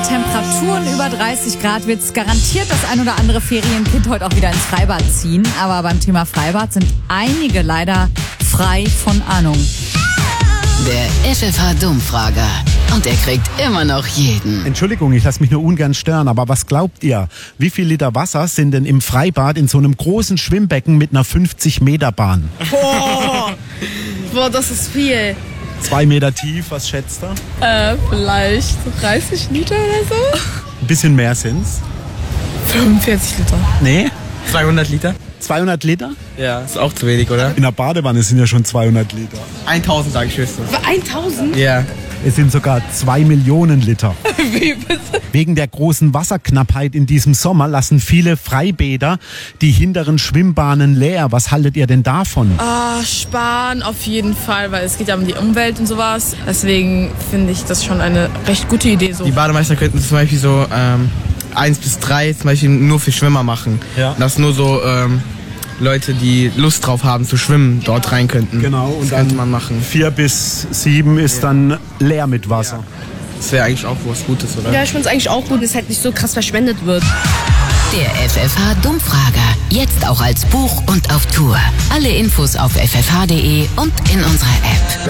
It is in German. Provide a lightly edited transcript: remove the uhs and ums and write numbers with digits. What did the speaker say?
Temperaturen über 30 Grad wird es garantiert das ein oder andere Ferienkind heute auch wieder ins Freibad ziehen. Aber beim Thema Freibad sind einige leider frei von Ahnung. Der FFH-Dummfrager. Und er kriegt immer noch jeden. Entschuldigung, ich lasse mich nur ungern stören, aber was glaubt ihr? Wie viel Liter Wasser sind denn im Freibad in so einem großen Schwimmbecken mit einer 50-Meter-Bahn? Boah, das ist viel. 2 Meter tief, was schätzt ihr? Vielleicht 30 Liter oder so? Ein bisschen mehr sind's. 45 Liter. Nee? 200 Liter? 200 Liter? Ja, ist auch zu wenig, oder? In der Badewanne sind ja schon 200 Liter. 1000 sage ich höchstens. 1000? Ja. Es sind sogar 2 Millionen Liter. Wie bitte? Wegen der großen Wasserknappheit in diesem Sommer lassen viele Freibäder die hinteren Schwimmbahnen leer. Was haltet ihr denn davon? Sparen auf jeden Fall, weil es geht ja um die Umwelt und sowas. Deswegen finde ich das schon eine recht gute Idee. So. Die Bademeister könnten zum Beispiel so 1 bis 3 zum Beispiel nur für Schwimmer machen. Ja. Dass nur so Leute, die Lust drauf haben zu schwimmen, dort rein könnten. Genau, und das dann könnte man machen. 4 bis 7 ist dann leer mit Wasser. Ja. Das wäre eigentlich auch was Gutes, oder? Ja, ich finde es eigentlich auch gut, dass es halt nicht so krass verschwendet wird. Der FFH-Dummfrager. Jetzt auch als Buch und auf Tour. Alle Infos auf ffh.de und in unserer App.